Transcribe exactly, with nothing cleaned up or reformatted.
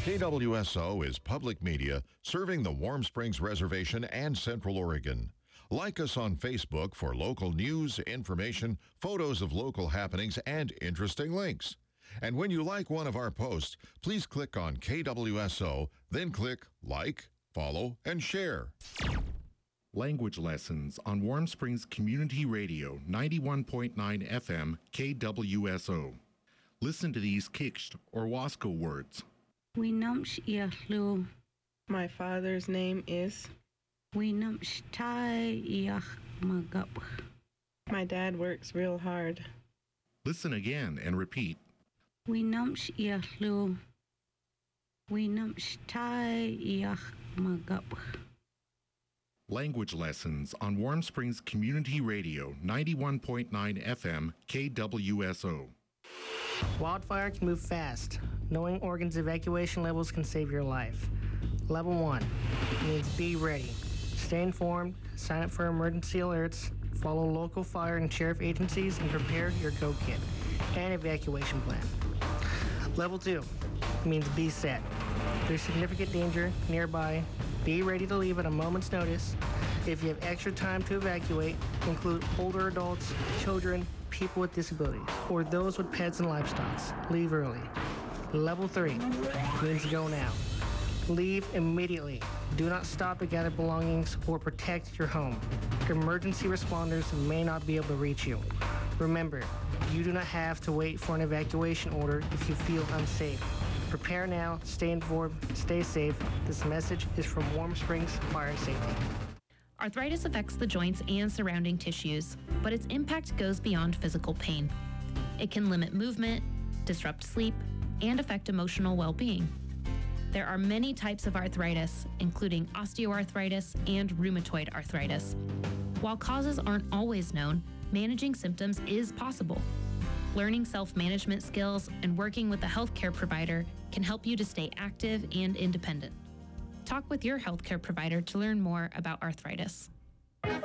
K W S O is public media serving the Warm Springs Reservation and Central Oregon. Like us on Facebook for local news, information, photos of local happenings, and interesting links. And when you like one of our posts, please click on K W S O, then click like, follow, and share. Language lessons on Warm Springs Community Radio, ninety-one point nine F M, K W S O. Listen to these Kiksht or Wasco words. My father's name is. My dad works real hard. Listen again and repeat. Language lessons on Warm Springs Community Radio, ninety-one point nine F M, K W S O. Wildfire can move fast. Knowing Oregon's evacuation levels can save your life. Level one means be ready. Stay informed, sign up for emergency alerts, follow local fire and sheriff agencies, and prepare your go kit and evacuation plan. Level two means be set. There's significant danger nearby. Be ready to leave at a moment's notice. If you have extra time to evacuate, include older adults, children, people with disabilities, or those with pets and livestock. Leave early. Level three means go now. Leave immediately. Do not stop to gather belongings or protect your home. Emergency responders may not be able to reach you. Remember, you do not have to wait for an evacuation order if you feel unsafe. Prepare now, stay informed, stay safe. This message is from Warm Springs Fire and Safety. Arthritis affects the joints and surrounding tissues, but its impact goes beyond physical pain. It can limit movement, disrupt sleep, and affect emotional well-being. There are many types of arthritis, including osteoarthritis and rheumatoid arthritis. While causes aren't always known, managing symptoms is possible. Learning self-management skills and working with a healthcare provider can help you to stay active and independent. Talk with your healthcare provider to learn more about arthritis.